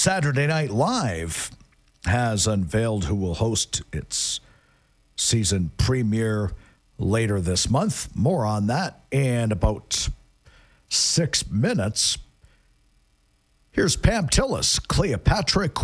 Saturday Night Live has unveiled who will host its season premiere later this month. More on that in about 6 minutes. Here's Pam Tillis, Cleopatra